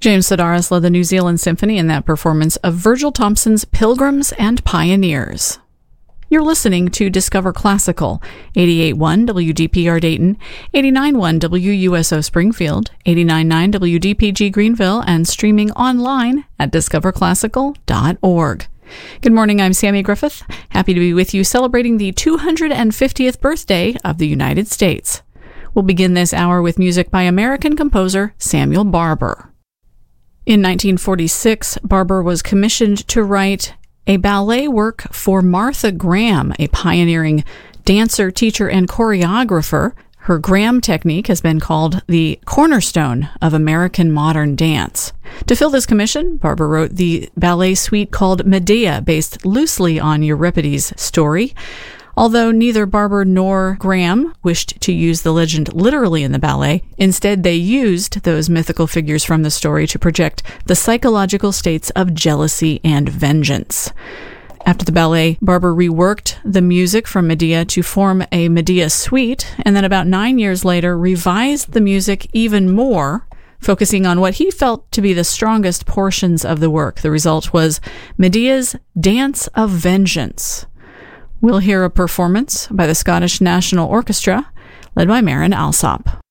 James Sedaris led the New Zealand Symphony in that performance of Virgil Thompson's Pilgrims and Pioneers. You're listening to Discover Classical, 88.1 WDPR Dayton, 89.1 WUSO Springfield, 89.9 WDPG Greenville, and streaming online at discoverclassical.org. Good morning, I'm Sammy Griffith. Happy to be with you celebrating the 250th birthday of the United States. We'll begin this hour with music by American composer Samuel Barber. In 1946, Barber was commissioned to write a ballet work for Martha Graham, a pioneering dancer, teacher, and choreographer. Her Graham technique has been called the cornerstone of American modern dance. To fill this commission, Barber wrote the ballet suite called Medea, based loosely on Euripides' story. Although neither Barber nor Graham wished to use the legend literally in the ballet, instead they used those mythical figures from the story to project the psychological states of jealousy and vengeance. After the ballet, Barber reworked the music from Medea to form a Medea suite, and then about 9 years later revised the music even more, focusing on what he felt to be the strongest portions of the work. The result was Medea's Dance of Vengeance. We'll hear a performance by the Scottish National Orchestra, led by Marin Alsop.